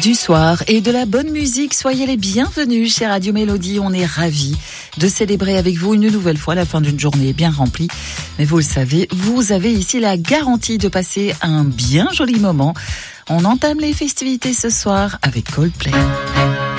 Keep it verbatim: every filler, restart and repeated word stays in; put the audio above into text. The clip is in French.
du soir et de la bonne musique. Soyez les bienvenus chez Radio Mélodie. On est ravis de célébrer avec vous une nouvelle fois la fin d'une journée bien remplie. Mais vous le savez, vous avez ici la garantie de passer un bien joli moment. On entame les festivités ce soir avec Coldplay.